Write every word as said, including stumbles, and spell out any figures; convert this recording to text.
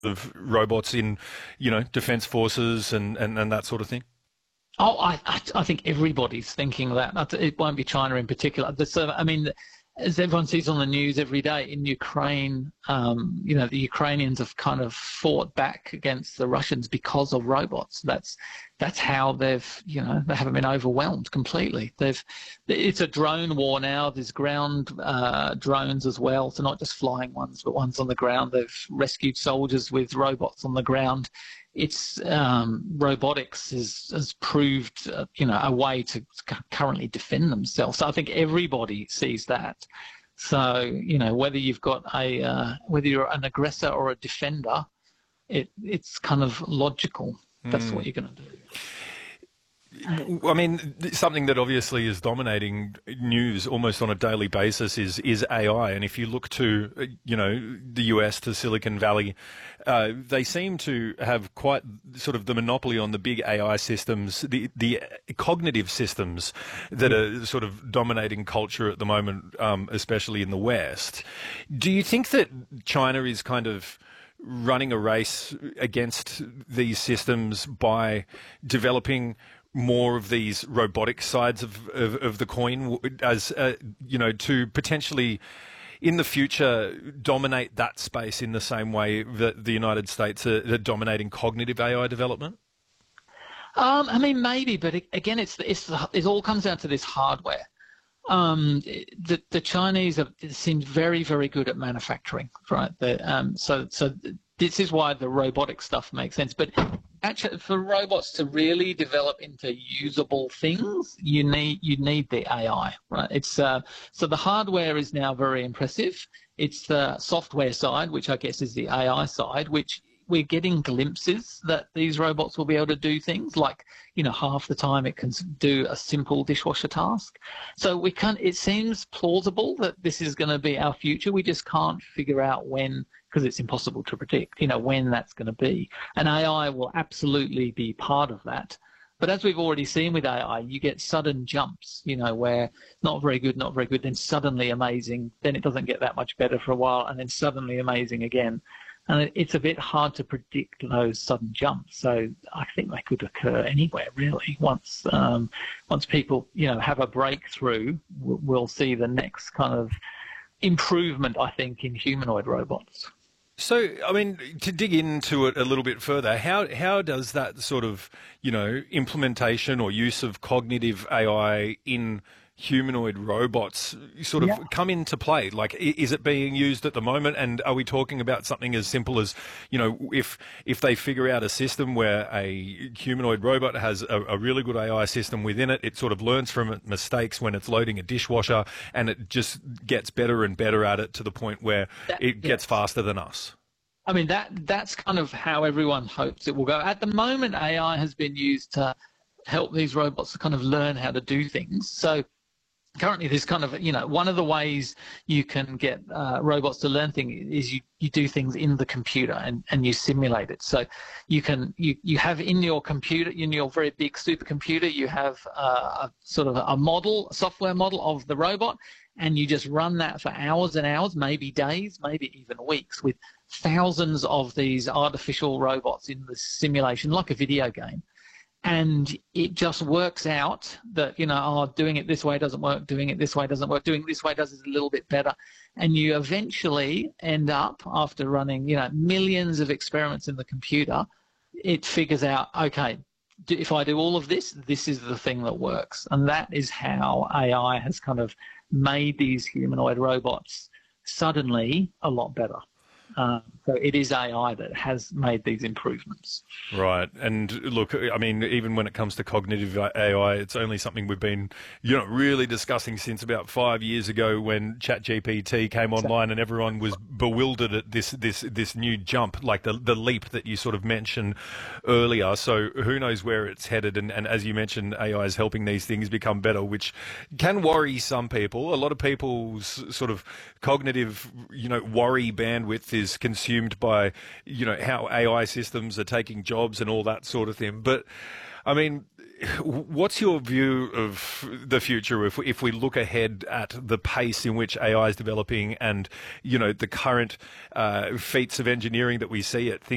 of robots in, you know, defence forces and, and, and that sort of thing? Oh, I, I, I think everybody's thinking that. It won't be China in particular. The, so, I mean, as everyone sees on the news every day in Ukraine, um, you know, the Ukrainians have kind of fought back against the Russians because of robots. That's that's how they've, you know, they haven't been overwhelmed completely. They've, it's a drone war now. There's ground uh, drones as well, so not just flying ones, but ones on the ground. They've rescued soldiers with robots on the ground. It's um, robotics has, has proved, uh, you know, a way to currently defend themselves. So I think everybody sees that. So, you know, whether you've got a, uh, whether you're an aggressor or a defender, it it's kind of logical. That's Mm. what you're going to do. I mean, something that obviously is dominating news almost on a daily basis is is A I. And if you look to, you know, the U S, to Silicon Valley, uh, they seem to have quite sort of the monopoly on the big A I systems, the the cognitive systems that are sort of dominating culture at the moment, um, especially in the West. Do you think that China is kind of running a race against these systems by developing more of these robotic sides of, of, of the coin, as uh, you know, to potentially in the future dominate that space in the same way that the United States are, are dominating cognitive A I development? Um, I mean, maybe, but it, again, it's it's it all comes down to this hardware. Um, the the Chinese have, seem very very good at manufacturing, right? Um, so so this is why the robotic stuff makes sense, but actually, for robots to really develop into usable things, you need you need the A I, right? It's uh, so the hardware is now very impressive. It's the software side, which I guess is the A I side, which we're getting glimpses that these robots will be able to do things like, you know, half the time it can do a simple dishwasher task. So we can't. It seems plausible that this is going to be our future. We just can't figure out when, because it's impossible to predict, you know, when that's going to be. And A I will absolutely be part of that. But as we've already seen with A I, you get sudden jumps, you know, where not very good, not very good, then suddenly amazing, then it doesn't get that much better for a while, and then suddenly amazing again. And it's a bit hard to predict those sudden jumps. So I think they could occur anywhere, really. Once um, once people, you know, have a breakthrough, we'll see the next kind of improvement, I think, in humanoid robots. So, I mean, to dig into it a little bit further, how how does that sort of, you know, implementation or use of cognitive A I in humanoid robots sort of Yeah. come into play? Like, is it being used at the moment? And are we talking about something as simple as, you know, if if they figure out a system where a humanoid robot has a, a really good A I system within it, it sort of learns from its mistakes when it's loading a dishwasher, and it just gets better and better at it to the point where That, it gets yes. faster than us? I mean, that that's kind of how everyone hopes it will go. At the moment, A I has been used to help these robots to kind of learn how to do things. So currently, there's kind of, you know, one of the ways you can get uh, robots to learn things is you, you do things in the computer and, and you simulate it. So you can you, you have in your computer, in your very big supercomputer, you have uh, a sort of a model, a software model of the robot, and you just run that for hours and hours, maybe days, maybe even weeks, with thousands of these artificial robots in the simulation, like a video game. And it just works out that, you know, oh, doing it this way doesn't work, doing it this way doesn't work, doing it this way does it a little bit better. And you eventually end up, after running, you know, millions of experiments in the computer, it figures out, okay, if I do all of this, this is the thing that works. And that is how A I has kind of made these humanoid robots suddenly a lot better. Um, so it is A I that has made these improvements. Right. And look, I mean, even when it comes to cognitive A I, it's only something we've been, you know, really discussing since about five years ago when ChatGPT came online and everyone was bewildered at this this this new jump, like the the leap that you sort of mentioned earlier. So who knows where it's headed? And, and as you mentioned, A I is helping these things become better, which can worry some people. A lot of people's sort of cognitive, you know, worry bandwidth is consumed by, you know, how A I systems are taking jobs and all that sort of thing. But, I mean, what's your view of the future if, if we look ahead at the pace in which A I is developing and, you know, the current uh, feats of engineering that we see at things